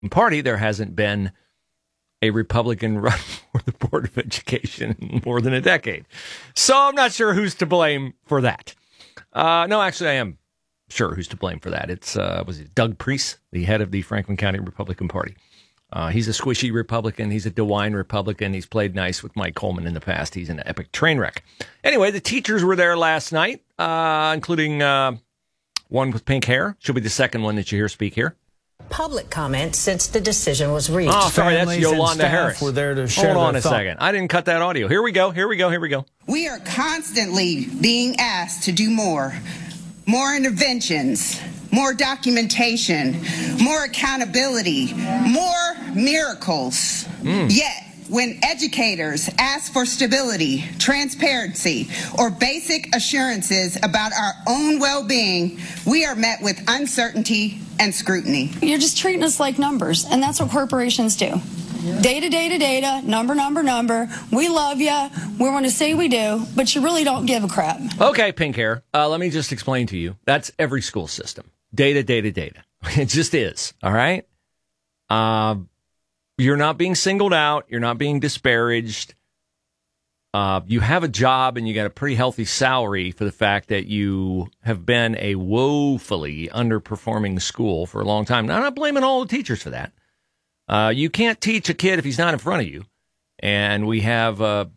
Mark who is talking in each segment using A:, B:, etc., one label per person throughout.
A: Party, there hasn't been a Republican run for the Board of Education in more than a decade. So I'm not sure who's to blame for that. No, actually, I am sure who's to blame for that. It's was it Doug Priest, the head of the Franklin County Republican Party. He's a squishy Republican. He's a DeWine Republican. He's played nice with Mike Coleman in the past. He's an epic train wreck. Anyway, the teachers were there last night, including one with pink hair. She'll be the second one that you hear speak here.
B: Public comment since the decision was reached.
A: Oh, sorry, that's Yolanda Harris.
C: Were there to share
A: Hold on a second. I didn't cut that audio. Here we go.
D: We are constantly being asked to do more interventions, more documentation, more accountability, more miracles. Yet, when educators ask for stability, transparency, or basic assurances about our own well-being, we are met with uncertainty and scrutiny.
E: You're just treating us like numbers, and that's what corporations do. Data, number. We love you. We want to say we do, but you really don't give a crap.
A: Okay, pink hair. Let me just explain to you. That's every school system. Data. It just is. All right? You're not being singled out. You're not being disparaged. You have a job and you got a pretty healthy salary for the fact that you have been a woefully underperforming school for a long time. Now, I'm not blaming all the teachers for that. You can't teach a kid if he's not in front of you. And we have a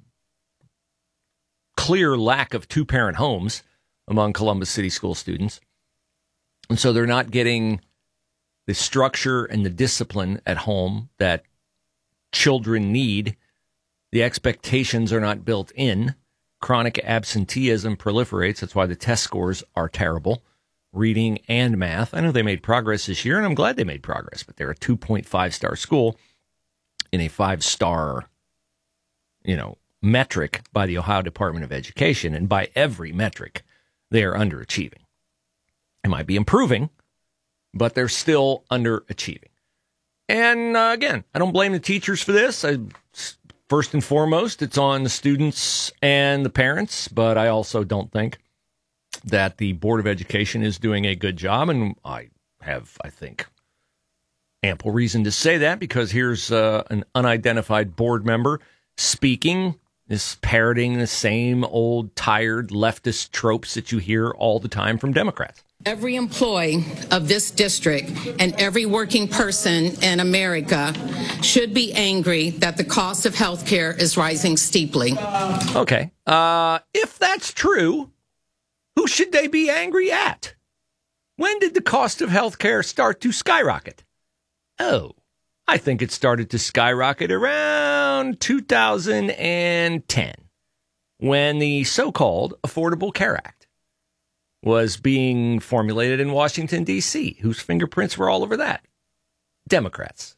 A: clear lack of two-parent homes among Columbus City School students. And so they're not getting the structure and the discipline at home that children need. The expectations are not built in. Chronic absenteeism proliferates. That's why the test scores are terrible. Reading and math. I know they made progress this year, and I'm glad they made progress, but they're a 2.5-star school in a 5-star, metric by the Ohio Department of Education, and by every metric, they are underachieving. It might be improving, but they're still underachieving. And again, I don't blame the teachers for this. First and foremost, it's on the students and the parents, but I also don't think that the Board of Education is doing a good job, and I think, ample reason to say that, because here's an unidentified board member speaking, is parroting the same old, tired leftist tropes that you hear all the time from Democrats.
F: Every employee of this district and every working person in America should be angry that the cost of health care is rising steeply.
A: Okay. If that's true, who should they be angry at? When did the cost of health care start to skyrocket? Oh, I think it started to skyrocket around 2010, when the so-called Affordable Care Act was being formulated in Washington, D.C. Whose fingerprints were all over that? Democrats.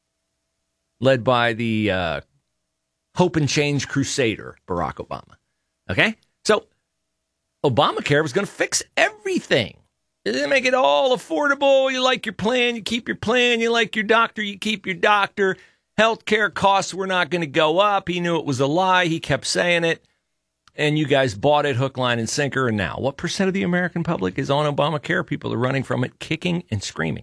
A: Led by the hope and change crusader, Barack Obama. Okay? So, Obamacare was going to fix everything. It didn't make it all affordable. You like your plan, you keep your plan. You like your doctor, you keep your doctor. Healthcare costs were not going to go up. He knew it was a lie. He kept saying it. And you guys bought it hook, line, and sinker. And now, what percent of the American public is on Obamacare? People are running from it, kicking and screaming,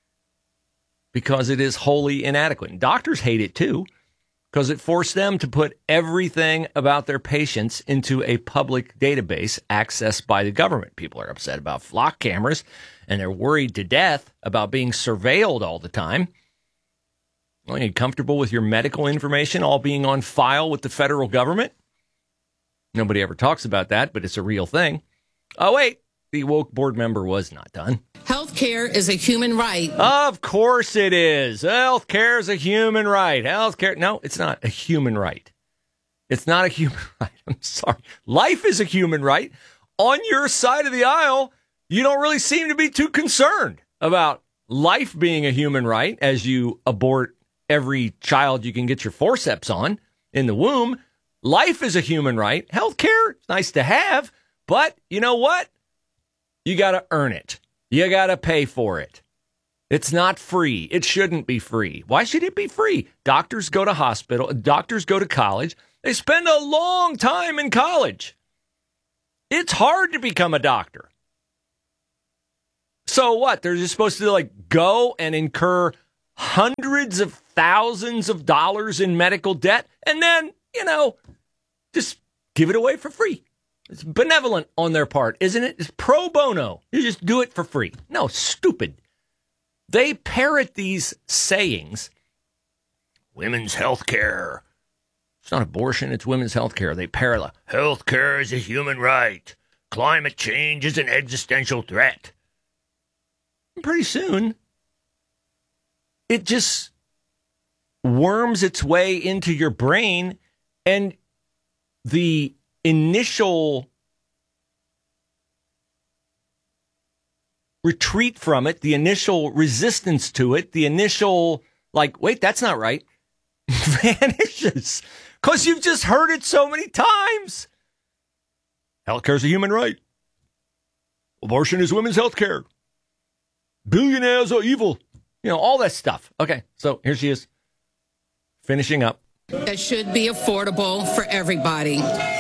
A: because it is wholly inadequate. And doctors hate it, too, because it forced them to put everything about their patients into a public database accessed by the government. People are upset about flock cameras, and they're worried to death about being surveilled all the time. Well, are you comfortable with your medical information all being on file with the federal government? Nobody ever talks about that, but it's a real thing. Oh, wait, the woke board member was not done.
F: Health care is a human right.
A: Of course it is. Health care is a human right. Health care. No, it's not a human right. It's not a human right. I'm sorry. Life is a human right. On your side of the aisle, you don't really seem to be too concerned about life being a human right as you abort every child you can get your forceps on in the womb. Life is a human right. Healthcare, it's nice to have, but you know what? You got to earn it. You got to pay for it. It's not free. It shouldn't be free. Why should it be free? Doctors go to hospital. Doctors go to college. They spend a long time in college. It's hard to become a doctor. So what? They're just supposed to go and incur hundreds of thousands of dollars in medical debt and then, just give it away for free. It's benevolent on their part, isn't it? It's pro bono. You just do it for free. No, stupid. They parrot these sayings. Women's health care. It's not abortion, it's women's health care. They parrot, health care is a human right. Climate change is an existential threat. And pretty soon, it just worms its way into your brain, and the initial retreat from it, the initial resistance to it, the initial, wait, that's not right, vanishes because you've just heard it so many times. Healthcare is a human right. Abortion is women's health care. Billionaires are evil. All that stuff. Okay, so here she is, finishing up.
F: That should be affordable for everybody.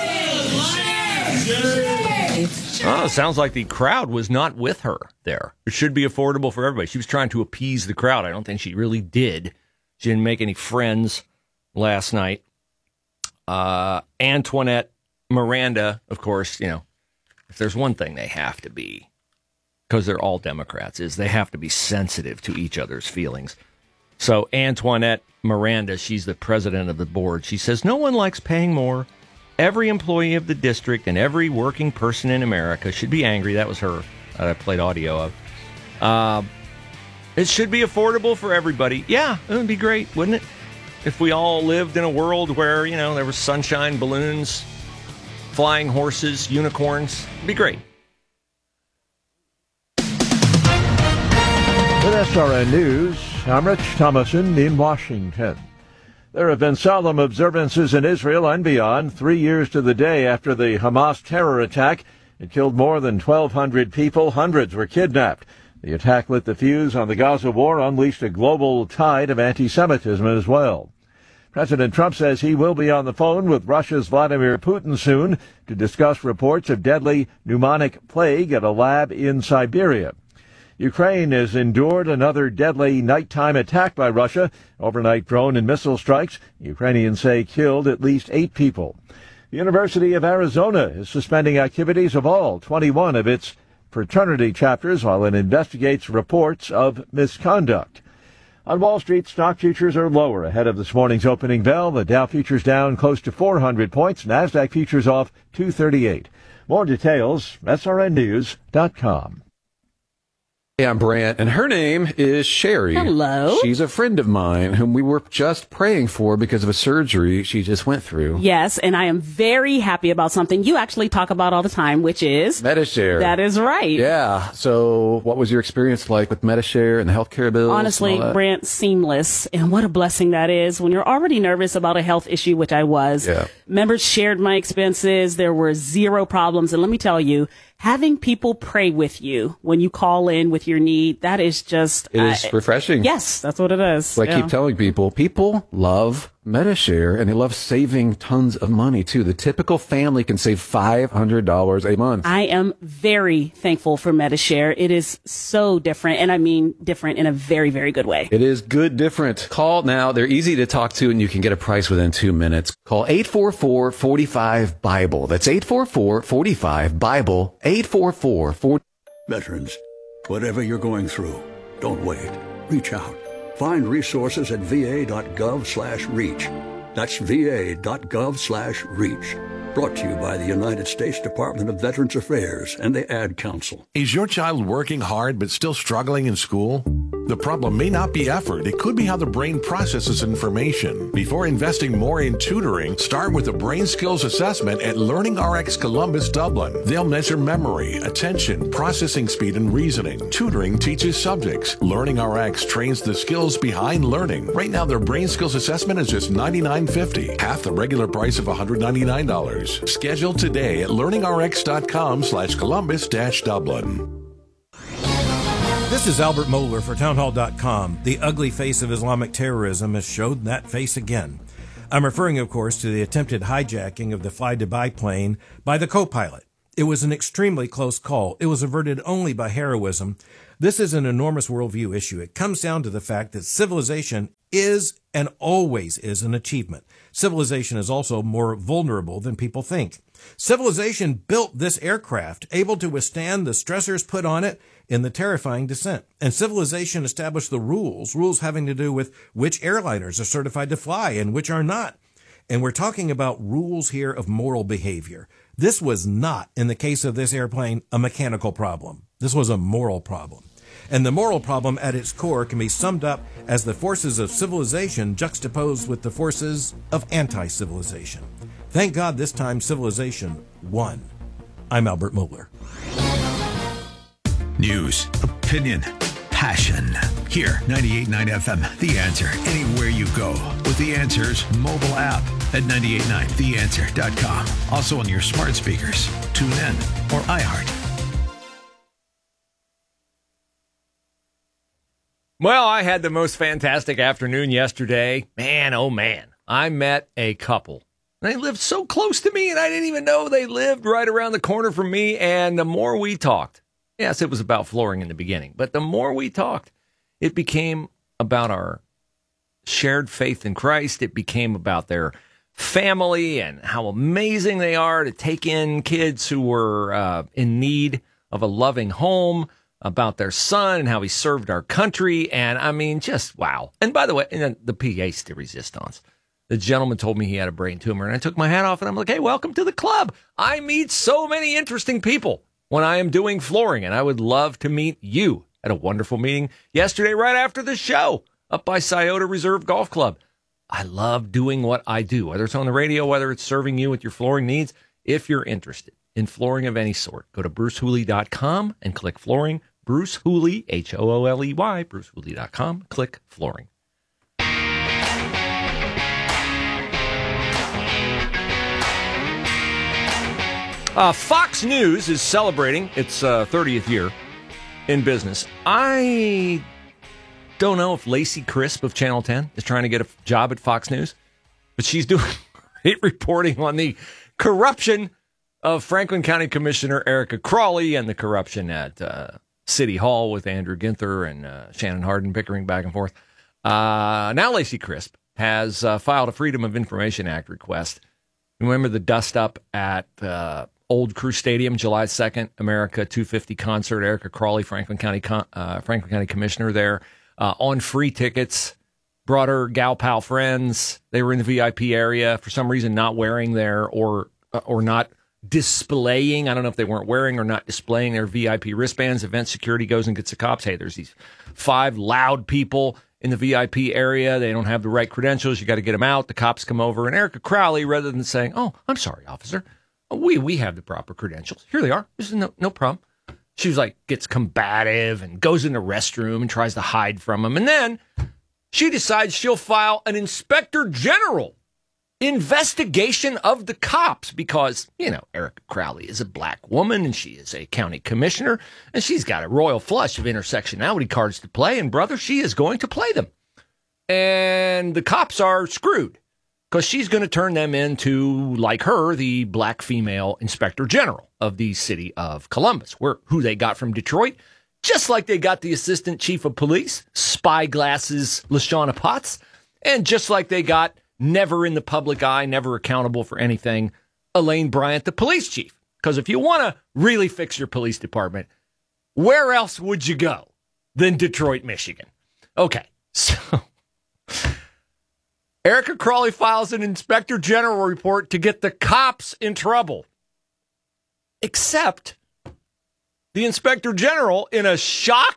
A: Oh, sounds like the crowd was not with her there. It should be affordable for everybody. She was trying to appease the crowd. I don't think she really did. She didn't make any friends last night. Antoinette Miranda, of course, if there's one thing they have to be, because they're all Democrats, is they have to be sensitive to each other's feelings. So Antoinette Miranda, she's the president of the board. She says, no one likes paying more. Every employee of the district and every working person in America should be angry. That was her that I played audio of. It should be affordable for everybody. Yeah, it would be great, wouldn't it? If we all lived in a world where, there was sunshine, balloons, flying horses, unicorns. It'd be great.
C: With SRN News, I'm Rich Thomason in Washington. There have been solemn observances in Israel and beyond 3 years to the day after the Hamas terror attack. It killed more than 1,200 people. Hundreds were kidnapped. The attack lit the fuse on the Gaza war, unleashed a global tide of anti-Semitism as well. President Trump says he will be on the phone with Russia's Vladimir Putin soon to discuss reports of deadly pneumonic plague at a lab in Siberia. Ukraine has endured another deadly nighttime attack by Russia. Overnight drone and missile strikes, Ukrainians say, killed at least 8 people. The University of Arizona is suspending activities of all 21 of its fraternity chapters while it investigates reports of misconduct. On Wall Street, stock futures are lower ahead of this morning's opening bell. The Dow futures down close to 400 points. NASDAQ futures off 238. More details, srnnews.com.
G: Hey, I'm Brant, and her name is Sherry.
H: Hello.
G: She's a friend of mine whom we were just praying for because of a surgery she just went through.
H: Yes, and I am very happy about something you actually talk about all the time, which is
G: Medi-Share.
H: That is right.
G: Yeah. So what was your experience like with Medi-Share and the healthcare bills?
H: Honestly, Brant, seamless. And what a blessing that is when you're already nervous about a health issue, which I was.
G: Yeah.
H: Members shared my expenses. There were 0 problems. And let me tell you, having people pray with you when you call in with your need, that is just...
G: It is refreshing.
H: Yes, that's what it is.
G: So I keep telling people love Medi-Share, and they love saving tons of money, too. The typical family can save $500 a month.
H: I am very thankful for Medi-Share. It is so different, and I mean different in a very, very good way.
G: It is good different. Call now. They're easy to talk to, and you can get a price within 2 minutes. Call 844-45-BIBLE. That's 844-45-BIBLE. 844-4...
I: Veterans, whatever you're going through, don't wait. Reach out. Find resources at va.gov/reach. That's va.gov/reach. Brought to you by the United States Department of Veterans Affairs and the Ad Council.
J: Is your child working hard but still struggling in school? The problem may not be effort. It could be how the brain processes information. Before investing more in tutoring, start with a brain skills assessment at LearningRx Columbus, Dublin. They'll measure memory, attention, processing speed, and reasoning. Tutoring teaches subjects. LearningRx trains the skills behind learning. Right now, their brain skills assessment is just $99.50, half the regular price of $199. Schedule today at learningrx.com/Columbus-Dublin.
K: This is Albert Mohler for Townhall.com. The ugly face of Islamic terrorism has showed that face again. I'm referring, of course, to the attempted hijacking of the Fly Dubai plane by the co-pilot. It was an extremely close call. It was averted only by heroism. This is an enormous worldview issue. It comes down to the fact that civilization is and always is an achievement. Civilization is also more vulnerable than people think. Civilization built this aircraft, able to withstand the stressors put on it in the terrifying descent. And civilization established the rules having to do with which airliners are certified to fly and which are not. And we're talking about rules here of moral behavior. This was not, in the case of this airplane, a mechanical problem. This was a moral problem. And the moral problem at its core can be summed up as the forces of civilization juxtaposed with the forces of anti-civilization. Thank God this time civilization won. I'm Albert Mohler.
L: News, opinion, passion. Here, 98.9 FM, The Answer. Anywhere you go with The Answer's mobile app at 989theanswer.com. Also on your smart speakers, tune in, or iHeart.
A: Well, I had the most fantastic afternoon yesterday. Man, oh man. I met a couple. They lived so close to me, and I didn't even know they lived right around the corner from me. And the more we talked, yes, it was about flooring in the beginning, but the more we talked, it became about our shared faith in Christ. It became about their family and how amazing they are to take in kids who were in need of a loving home, about their son and how he served our country. And I mean, just wow. And by the way, and the pièce de résistance. The gentleman told me he had a brain tumor, and I took my hat off and I'm like, hey, welcome to the club. I meet so many interesting people when I am doing flooring, and I would love to meet you. At a wonderful meeting yesterday right after the show up by Scioto Reserve Golf Club. I love doing what I do, whether it's on the radio, whether it's serving you with your flooring needs. If you're interested in flooring of any sort, go to brucehooley.com and click flooring. Bruce Hooley, Hooley, brucehooley.com, click flooring. Fox News is celebrating its 30th year in business. I don't know if Lacey Crisp of Channel 10 is trying to get a job at Fox News, but she's doing great reporting on the corruption of Franklin County Commissioner Erica Crawley and the corruption at City Hall with Andrew Ginther and Shannon Hardin bickering back and forth. Now Lacey Crisp has filed a Freedom of Information Act request. Remember the dust-up at Old Crew Stadium, July 2nd, America 250 concert. Erica Crawley, Franklin County Commissioner there, on free tickets, brought her gal pal friends. They were in the VIP area, for some reason not wearing their or not displaying. I don't know if they weren't wearing or not displaying their VIP wristbands. Event security goes and gets the cops. Hey, there's these 5 loud people in the VIP area. They don't have the right credentials. You got to get them out. The cops come over, and Erica Crawley, rather than saying, "Oh, I'm sorry, officer, we have the proper credentials. Here they are. This is no problem." She was like, gets combative and goes in the restroom and tries to hide from them. And then she decides she'll file an inspector general investigation of the cops because, you know, Erica Crawley is a black woman and she is a county commissioner and she's got a royal flush of intersectionality cards to play. And brother, she is going to play them. And the cops are screwed because she's going to turn them into, like her, the black female inspector general of the city of Columbus, who they got from Detroit, just like they got the assistant chief of police, spyglasses LaShawna Potts, and just like they got never in the public eye, never accountable for anything, Elaine Bryant, the police chief. Because if you want to really fix your police department, where else would you go than Detroit, Michigan? Okay, so Erica Crawley files an inspector general report to get the cops in trouble. Except the inspector general, in an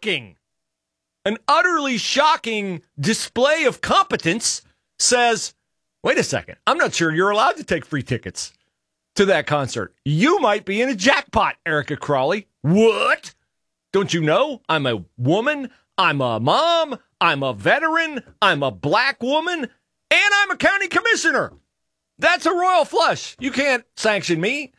A: utterly shocking display of competence, says, wait a second, I'm not sure you're allowed to take free tickets to that concert. You might be in a jackpot, Erica Crawley. What? Don't you know? I'm a woman, I'm a mom, I'm a veteran, I'm a black woman, and I'm a county commissioner. That's a royal flush. You can't sanction me.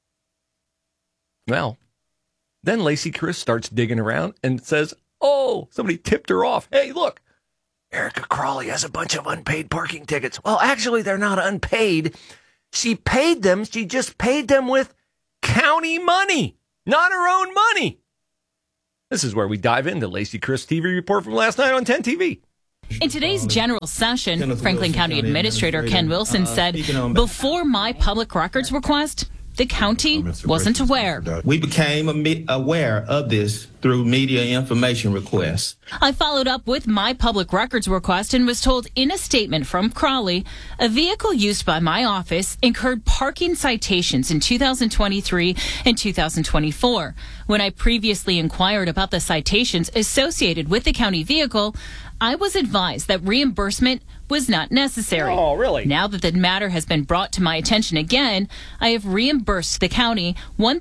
A: Well, then Lacey Crisp starts digging around and says, oh, somebody tipped her off. Hey, look, Erica Crawley has a bunch of unpaid parking tickets. Well, actually, they're not unpaid. She paid them. She just paid them with county money, not her own money. This is where we dive into Lacey Crisp TV report from last night on 10 TV.
M: In today's general session, Franklin County Administrator Ken Wilson said before my public records request, the county wasn't aware.
N: We became aware of this through media information requests.
M: I followed up with my public records request and was told in a statement from Crowley, a vehicle used by my office incurred parking citations in 2023 and 2024. When I previously inquired about the citations associated with the county vehicle, I was advised that reimbursement was not necessary.
A: Oh, really?
M: Now that the matter has been brought to my attention again, I have reimbursed the county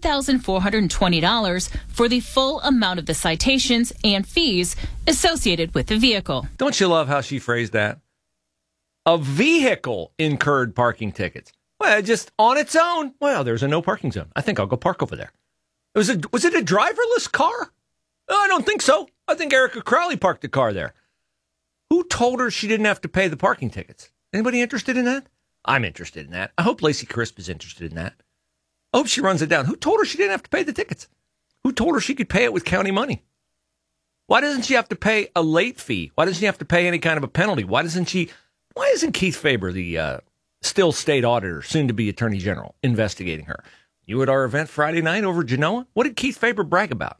M: $1,420 for the full amount of the citations and fees associated with the vehicle.
A: Don't you love how she phrased that? A vehicle incurred parking tickets. Well, just on its own. Well, there's a no parking zone. I think I'll go park over there. Was it a driverless car? I don't think so. I think Erica Crowley parked the car there. Who told her she didn't have to pay the parking tickets? Anybody interested in that? I'm interested in that. I hope Lacey Crisp is interested in that. I hope she runs it down. Who told her she didn't have to pay the tickets? Who told her she could pay it with county money? Why doesn't she have to pay a late fee? Why doesn't she have to pay any kind of a penalty? Why isn't Keith Faber, the still state auditor, soon to be attorney general, investigating her? You at our event Friday night over Genoa? What did Keith Faber brag about?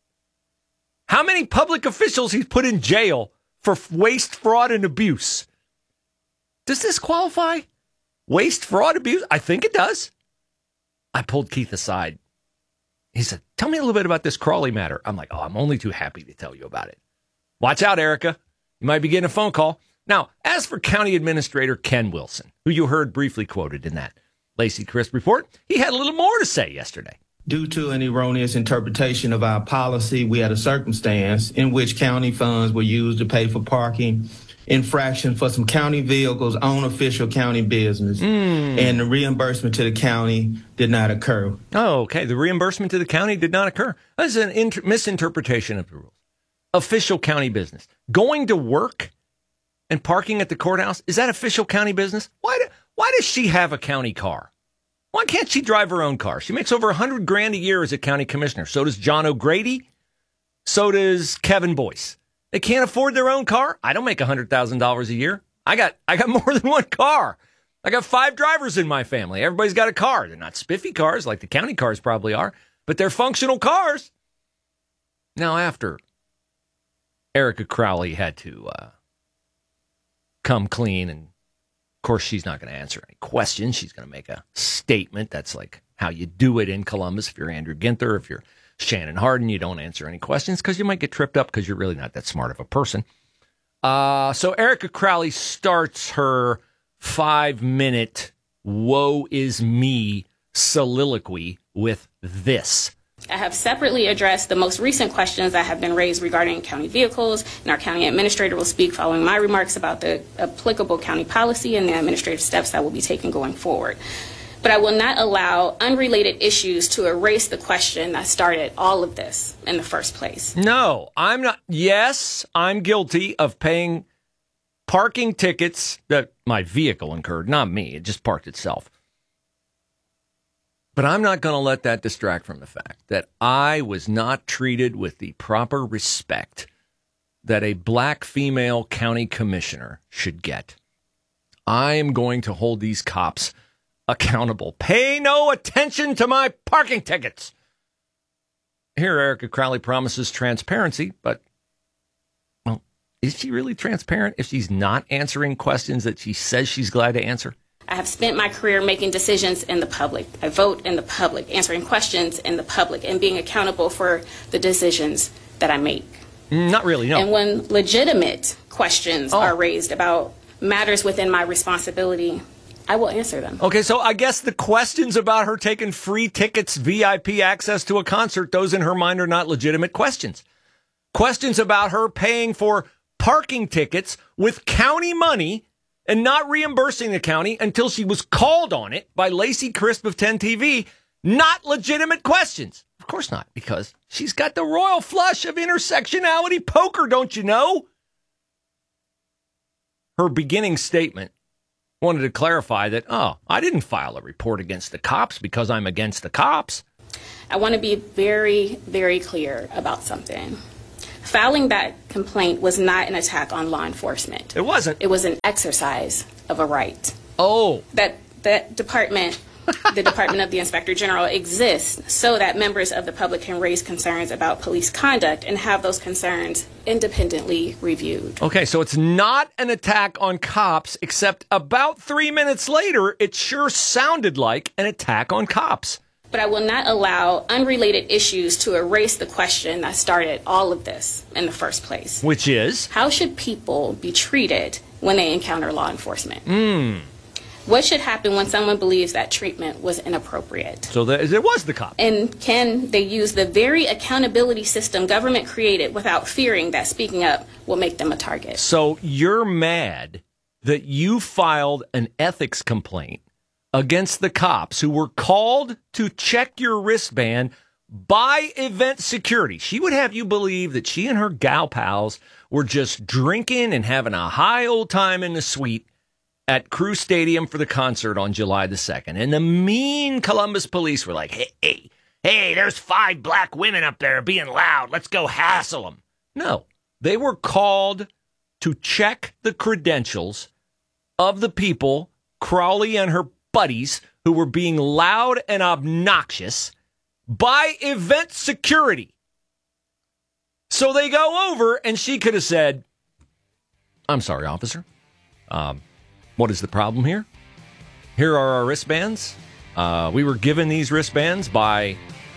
A: How many public officials he's put in jail for waste, fraud, and abuse? Does this qualify? Waste, fraud, abuse? I think it does. I pulled Keith aside. He said, tell me a little bit about this Crowley matter. I'm like, I'm only too happy to tell you about it. Watch out, Erica. You might be getting a phone call. Now, as for County Administrator Ken Wilson, who you heard briefly quoted in that Lacey Crisp report, he had a little more to say yesterday.
N: Due to an erroneous interpretation of our policy, we had a circumstance in which county funds were used to pay for parking infraction for some county vehicles on official county business, and the reimbursement to the county did not occur.
A: Oh, okay. The reimbursement to the county did not occur. That's an misinterpretation of the rules. Official county business. Going to work and parking at the courthouse, is that official county business? Why does she have a county car? Why can't she drive her own car? She makes over $100,000 a year as a county commissioner. So does John O'Grady. So does Kevin Boyce. They can't afford their own car. I don't make $100,000 a year. I got more than one car. I got 5 drivers in my family. Everybody's got a car. They're not spiffy cars like the county cars probably are, but they're functional cars. Now, after Erica Crowley had to come clean, and of course, she's not going to answer any questions. She's going to make a statement. That's like how you do it in Columbus. If you're Andrew Ginther, if you're Shannon Hardin, you don't answer any questions because you might get tripped up because you're really not that smart of a person. So Erica Crowley starts her 5-minute woe is me soliloquy with this.
O: I have separately addressed the most recent questions that have been raised regarding county vehicles, and our county administrator will speak following my remarks about the applicable county policy and the administrative steps that will be taken going forward. But I will not allow unrelated issues to erase the question that started all of this in the first place.
A: No, I'm not. Yes, I'm guilty of paying parking tickets that my vehicle incurred, not me. It just parked itself. But I'm not going to let that distract from the fact that I was not treated with the proper respect that a black female county commissioner should get. I am going to hold these cops accountable. Pay no attention to my parking tickets. Here, Erica Crowley promises transparency, but, well, is she really transparent if she's not answering questions that she says she's glad to answer?
O: I have spent my career making decisions in the public. I vote in the public, answering questions in the public, and being accountable for the decisions that I make.
A: Not really, no.
O: And when legitimate questions are raised about matters within my responsibility, I will answer them.
A: Okay, so I guess the questions about her taking free tickets, VIP access to a concert, those in her mind are not legitimate questions. Questions about her paying for parking tickets with county money and not reimbursing the county until she was called on it by Lacey Crisp of 10 TV, not legitimate questions. Of course not, because she's got the royal flush of intersectionality poker, don't you know? Her beginning statement wanted to clarify that, I didn't file a report against the cops because I'm against the cops.
O: I want to be very, very clear about something. Filing that complaint was not an attack on law enforcement.
A: It wasn't.
O: It was an exercise of a right.
A: Oh.
O: That department, the Department of the Inspector General, exists so that members of the public can raise concerns about police conduct and have those concerns independently reviewed.
A: Okay, so it's not an attack on cops, except about 3 minutes later, it sure sounded like an attack on cops.
O: But I will not allow unrelated issues to erase the question that started all of this in the first place.
A: Which is?
O: How should people be treated when they encounter law enforcement? What should happen when someone believes that treatment was inappropriate?
A: So it was the cop.
O: And can they use the very accountability system government created without fearing that speaking up will make them a target?
A: So you're mad that you filed an ethics complaint against the cops who were called to check your wristband by Event Security. She would have you believe that she and her gal pals were just drinking and having a high old time in the suite at Crew Stadium for the concert on July the 2nd. And the mean Columbus police were like, hey, there's 5 black women up there being loud. Let's go hassle them. No, they were called to check the credentials of the people, Crowley and her buddies, who were being loud and obnoxious by Event Security. So they go over, and she could have said, I'm sorry, officer. What is the problem here? Here are our wristbands. We were given these wristbands by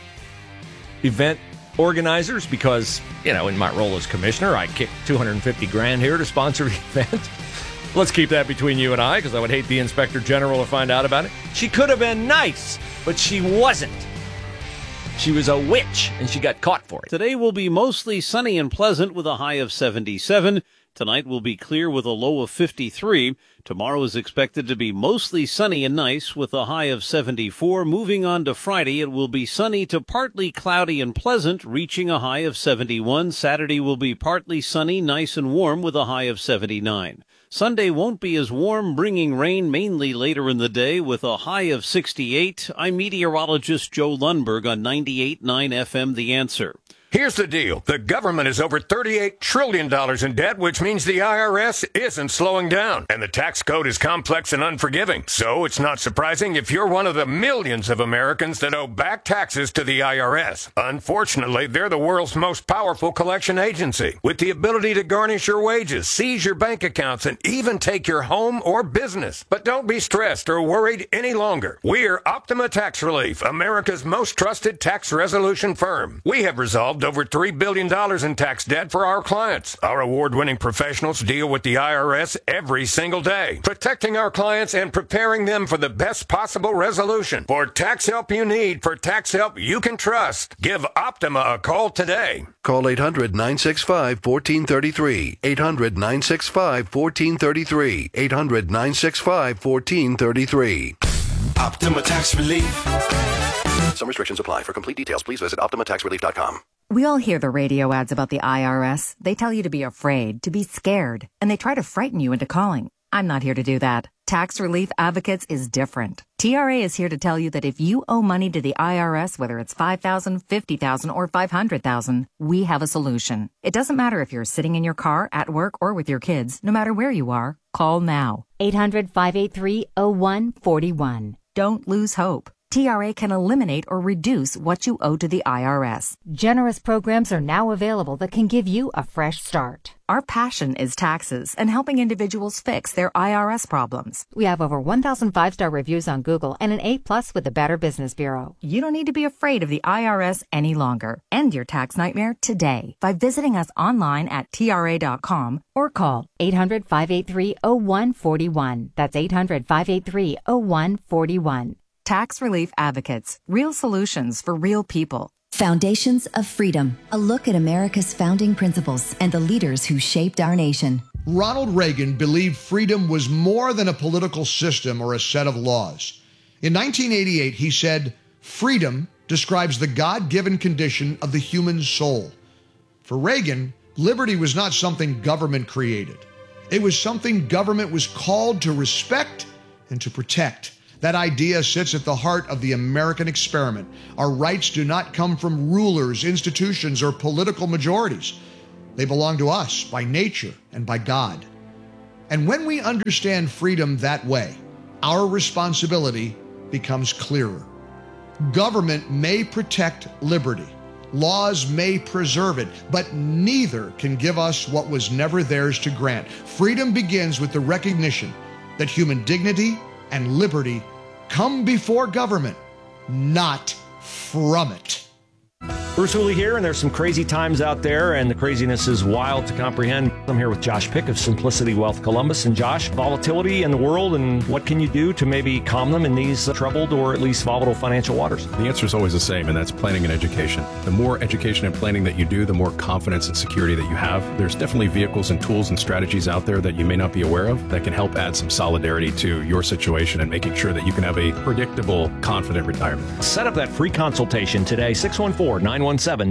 A: event organizers because, in my role as commissioner, I kicked $250,000 here to sponsor the event. Let's keep that between you and I, because I would hate the Inspector General to find out about it. She could have been nice, but she wasn't. She was a witch, and she got caught for it.
P: Today will be mostly sunny and pleasant with a high of 77. Tonight will be clear with a low of 53. Tomorrow is expected to be mostly sunny and nice with a high of 74. Moving on to Friday, it will be sunny to partly cloudy and pleasant, reaching a high of 71. Saturday will be partly sunny, nice and warm with a high of 79. Sunday won't be as warm, bringing rain mainly later in the day with a high of 68. I'm meteorologist Joe Lundberg on 98.9 FM The Answer.
Q: Here's the deal. The government is over $38 trillion in debt, which means the IRS isn't slowing down. And the tax code is complex and unforgiving. So it's not surprising if you're one of the millions of Americans that owe back taxes to the IRS. Unfortunately, they're the world's most powerful collection agency, with the ability to garnish your wages, seize your bank accounts, and even take your home or business. But don't be stressed or worried any longer. We're Optima Tax Relief, America's most trusted tax resolution firm. We have resolved over $3 billion in tax debt for our clients. Our award-winning professionals deal with the IRS every single day, protecting our clients and preparing them for the best possible resolution. For tax help you need, for tax help you can trust, give Optima a call today.
R: Call 800-965-1433. 800-965-1433. 800-965-1433.
S: Optima Tax Relief.
R: Some restrictions apply. For complete details, please visit OptimaTaxRelief.com.
T: We all hear the radio ads about the IRS. They tell you to be afraid, to be scared, and they try to frighten you into calling. I'm not here to do that. Tax Relief Advocates is different. TRA is here to tell you that if you owe money to the IRS, whether it's $5,000, $50,000, or $500,000, we have a solution. It doesn't matter if you're sitting in your car, at work, or with your kids. No matter where you are, call now. 800-583-0141. Don't lose hope. TRA can eliminate or reduce what you owe to the IRS.
U: Generous programs are now available that can give you a fresh start.
T: Our passion is taxes and helping individuals fix their IRS problems.
U: We have over 1,000 5-star reviews on Google and an A+ with the Better Business Bureau.
T: You don't need to be afraid of the IRS any longer. End your tax nightmare today by visiting us online at TRA.com or call
U: 800-583-0141. That's 800-583-0141.
T: Tax Relief Advocates. Real solutions for real people.
V: Foundations of Freedom. A look at America's founding principles and the leaders who shaped our nation.
W: Ronald Reagan believed freedom was more than a political system or a set of laws. In 1988, he said, "Freedom describes the God-given condition of the human soul." For Reagan, liberty was not something government created. It was something government was called to respect and to protect. That idea sits at the heart of the American experiment. Our rights do not come from rulers, institutions, or political majorities. They belong to us by nature and by God. And when we understand freedom that way, our responsibility becomes clearer. Government may protect liberty. Laws may preserve it, but neither can give us what was never theirs to grant. Freedom begins with the recognition that human dignity and liberty come before government, not from it.
A: Bruce Hooley here, and there's some crazy times out there, and the craziness is wild to comprehend. I'm here with Josh Pick of Simplicity Wealth Columbus. And Josh, volatility in the world, and what can you do to maybe calm them in these troubled or at least volatile financial waters?
B: The answer is always the same, and that's planning and education. The more education and planning that you do, the more confidence and security that you have. There's definitely vehicles and tools and strategies out there that you may not be aware of that can help add some solidarity to your situation and making sure that you can have a predictable, confident retirement.
A: Set up that free consultation today, 614-917-1040.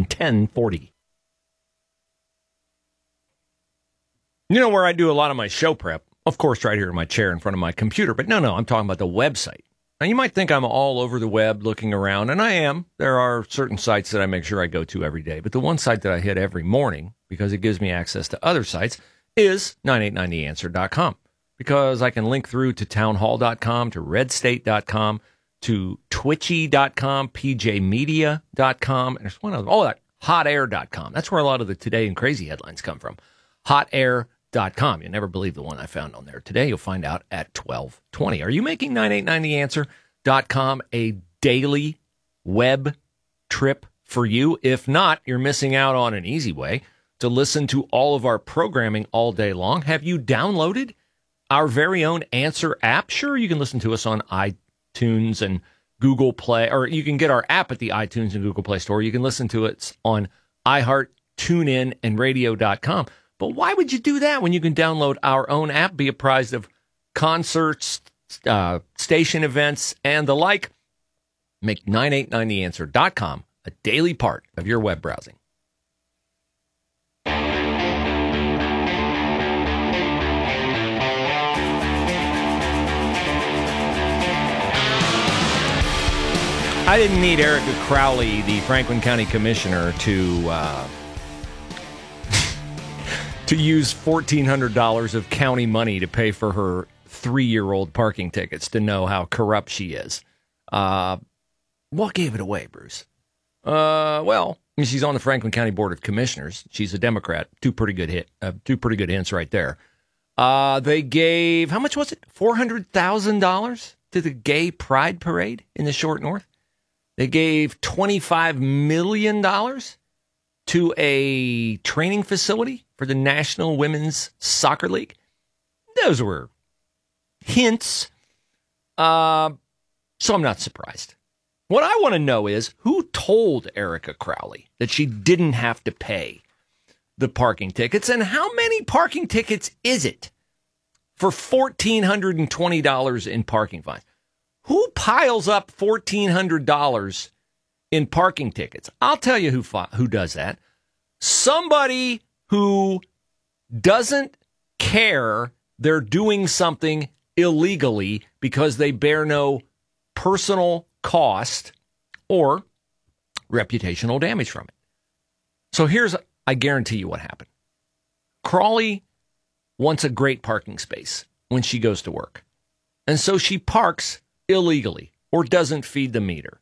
A: You know where I do a lot of my show prep? Of course, right here in my chair in front of my computer. But no, I'm talking about the website. Now, you might think I'm all over the web looking around, and I am. There are certain sites that I make sure I go to every day. But the one site that I hit every morning, because it gives me access to other sites, is 989theanswer.com. Because I can link through to townhall.com, to redstate.com, to twitchy.com, pjmedia.com, and there's one other, hotair.com. That's where a lot of the Today and Crazy headlines come from. Hotair.com. You'll never believe the one I found on there today. You'll find out at 12:20. Are you making 989theanswer.com a daily web trip for you? If not, you're missing out on an easy way to listen to all of our programming all day long. Have you downloaded our very own Answer app? Sure, you can listen to us on iTunes and Google Play, or you can get our app at the iTunes and Google Play Store. You can listen to it on iHeart, TuneIn, and radio.com. But why would you do that when you can download our own app, be apprised of concerts, station events, and the like? Make 989theanswer.com a daily part of your web browsing. I didn't need Erica Crowley, the Franklin County Commissioner, to use $1,400 of county money to pay for her 3-year-old parking tickets to know how corrupt she is. What gave it away, Bruce? Well, she's on the Franklin County Board of Commissioners. She's a Democrat. Two pretty good hints right there. They gave, how much was it? $400,000 to the Gay Pride Parade in the Short North. They gave $25 million to a training facility for the National Women's Soccer League. Those were hints. So I'm not surprised. What I want to know is who told Erica Crowley that she didn't have to pay the parking tickets, and how many parking tickets is it for $1,420 in parking fines? Who piles up $1,400 in parking tickets? I'll tell you who does that. Somebody who doesn't care they're doing something illegally because they bear no personal cost or reputational damage from it. So I guarantee you what happened. Crawley wants a great parking space when she goes to work. And so she parks illegally or doesn't feed the meter.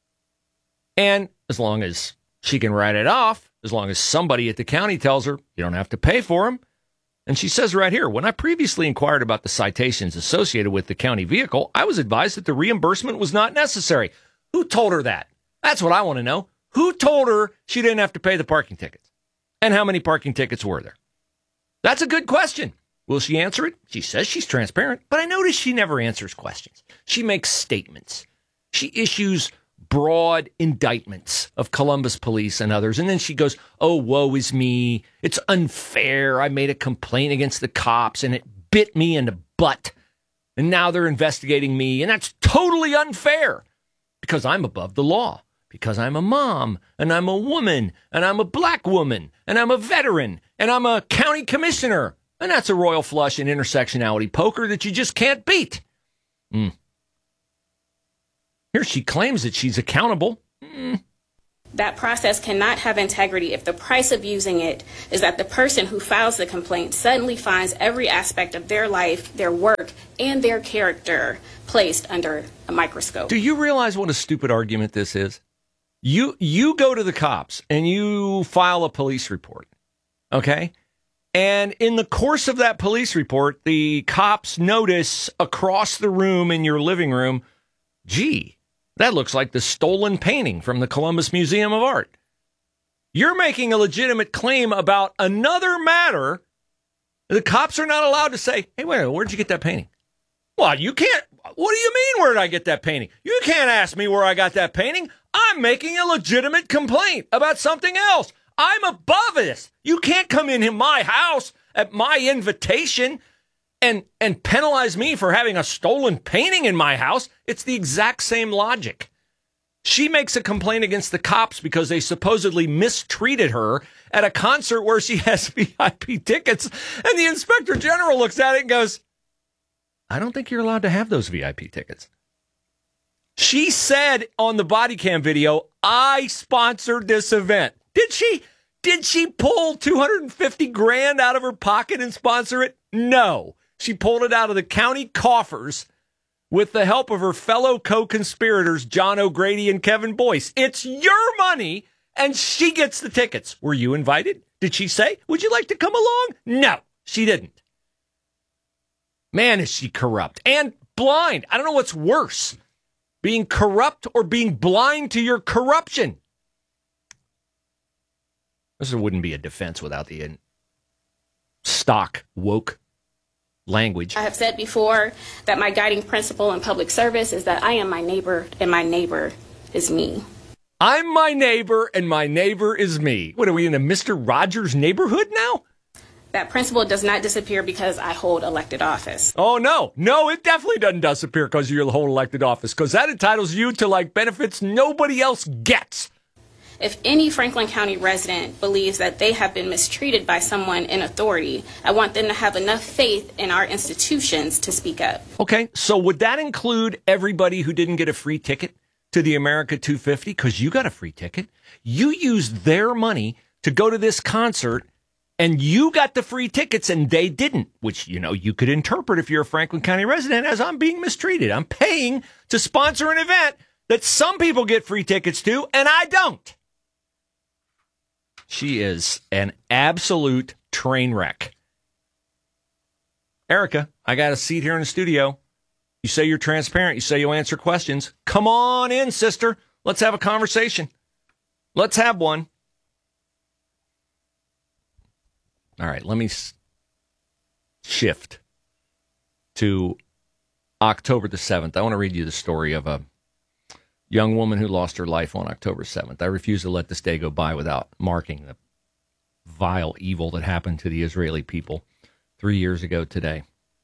A: And as long as she can write it off, as long as somebody at the county tells her you don't have to pay for them. And she says right here, when I previously inquired about the citations associated with the county vehicle, I was advised that the reimbursement was not necessary. Who told her that? That's what I want to know. Who told her she didn't have to pay the parking tickets? And how many parking tickets were there? That's a good question. Will she answer it? She says she's transparent, but I notice she never answers questions. She makes statements. She issues broad indictments of Columbus police and others, and then she goes, oh, woe is me. It's unfair. I made a complaint against the cops, and it bit me in the butt, and now they're investigating me, and that's totally unfair because I'm above the law, because I'm a mom, and I'm a woman, and I'm a black woman, and I'm a veteran, and I'm a county commissioner. And that's a royal flush in intersectionality poker that you just can't beat. Here she claims that she's accountable.
O: That process cannot have integrity if the price of using it is that the person who files the complaint suddenly finds every aspect of their life, their work, and their character placed under a microscope.
A: Do you realize what a stupid argument this is? You go to the cops and you file a police report, okay? And in the course of that police report, the cops notice across the room in your living room, gee, that looks like the stolen painting from the Columbus Museum of Art. You're making a legitimate claim about another matter. The cops are not allowed to say, hey, wait, where'd you get that painting? Well, you can't. What do you mean, where did I get that painting? You can't ask me where I got that painting. I'm making a legitimate complaint about something else. I'm above this. You can't come in my house at my invitation and penalize me for having a stolen painting in my house. It's the exact same logic. She makes a complaint against the cops because they supposedly mistreated her at a concert where she has VIP tickets. And the inspector general looks at it and goes, I don't think you're allowed to have those VIP tickets. She said on the body cam video, I sponsored this event. Did she? Did she pull $250,000 out of her pocket and sponsor it? No. She pulled it out of the county coffers with the help of her fellow co-conspirators, John O'Grady and Kevin Boyce. It's your money, and she gets the tickets. Were you invited? Did she say, would you like to come along? No, she didn't. Man, is she corrupt and blind. I don't know what's worse, being corrupt or being blind to your corruption. This wouldn't be a defense without the stock woke language.
O: I have said before that my guiding principle in public service is that I am my neighbor and my neighbor is me.
A: I'm my neighbor and my neighbor is me. What, are we in a Mr. Rogers neighborhood now?
O: That principle does not disappear because I hold elected office.
A: Oh, no. No, it definitely doesn't disappear because you hold elected office, because that entitles you to benefits nobody else gets.
O: If any Franklin County resident believes that they have been mistreated by someone in authority, I want them to have enough faith in our institutions to speak up.
A: Okay, so would that include everybody who didn't get a free ticket to the America 250? Because you got a free ticket. You used their money to go to this concert, and you got the free tickets, and they didn't, which, you could interpret if you're a Franklin County resident as I'm being mistreated. I'm paying to sponsor an event that some people get free tickets to, and I don't. She is an absolute train wreck. Erica, I got a seat here in the studio. You say you're transparent. You say you'll answer questions. Come on in, sister. Let's have a conversation. Let's have one. All right, let me shift to October the 7th. I want to read you the story of a young woman who lost her life on October 7th. I refuse to let this day go by without marking the vile evil that happened to the Israeli people 3 years ago today.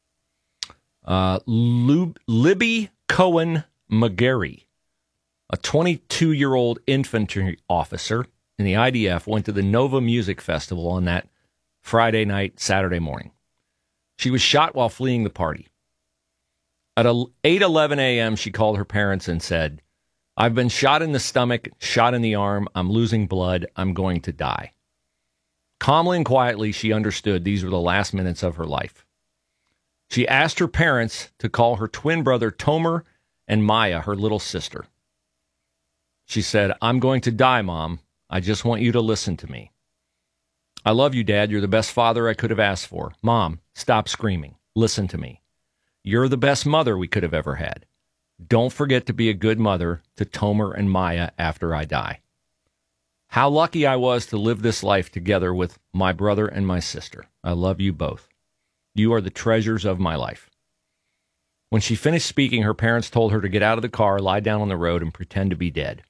A: Libby Cohen McGarry, a 22-year-old infantry officer in the IDF, went to the Nova Music Festival on that Friday night, Saturday morning. She was shot while fleeing the party. At 8:11 a.m., she called her parents and said, I've been shot in the stomach, shot in the arm. I'm losing blood. I'm going to die. Calmly and quietly, she understood these were the last minutes of her life. She asked her parents to call her twin brother, Tomer, and Maya, her little sister. She said, I'm going to die, Mom. I just want you to listen to me. I love you, Dad. You're the best father I could have asked for. Mom, stop screaming. Listen to me. You're the best mother we could have ever had. Don't forget to be a good mother to Tomer and Maya after I die. How lucky I was to live this life together with my brother and my sister. I love you both. You are the treasures of my life. When she finished speaking, her parents told her to get out of the car, lie down on the road, and pretend to be dead.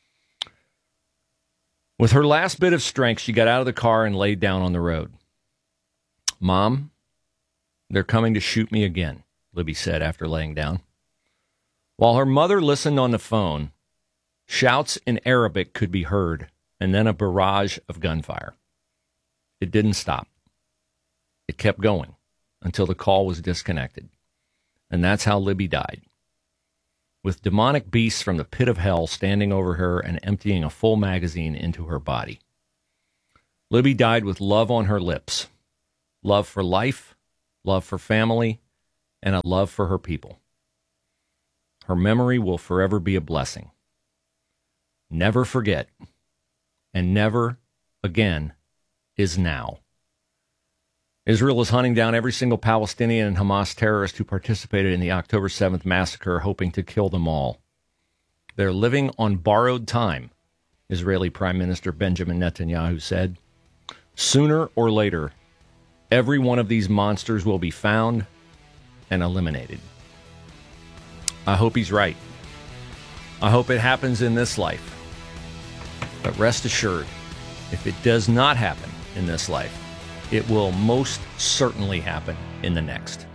A: With her last bit of strength, she got out of the car and laid down on the road. Mom, they're coming to shoot me again, Libby said after laying down. While her mother listened on the phone, shouts in Arabic could be heard, and then a barrage of gunfire. It didn't stop. It kept going until the call was disconnected. And that's how Libby died. with demonic beasts from the pit of hell standing over her and emptying a full magazine into her body. Libby died with love on her lips, love for life, love for family, and a love for her people. Her memory will forever be a blessing. Never forget, and never again is now. Israel is hunting down every single Palestinian and Hamas terrorist who participated in the October 7th massacre, hoping to kill them all. They're living on borrowed time, Israeli Prime Minister Benjamin Netanyahu said. Sooner or later, every one of these monsters will be found and eliminated. I hope he's right. I hope it happens in this life. But rest assured, if it does not happen in this life, it will most certainly happen in the next.